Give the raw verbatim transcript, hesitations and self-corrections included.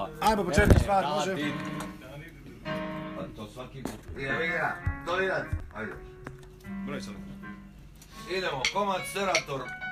Ajmo po četiri stvari, može. Pa to svaki put. Idemo igra, dolinac, ajde. Broj sam. Idemo, komad Serator.